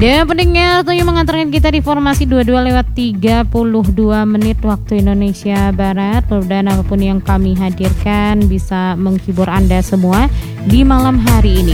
Dan pendengar tentunya mengantarkan kita di formasi 22 lewat 32 menit waktu Indonesia Barat. Dan apapun yang kami hadirkan bisa menghibur Anda semua di malam hari ini.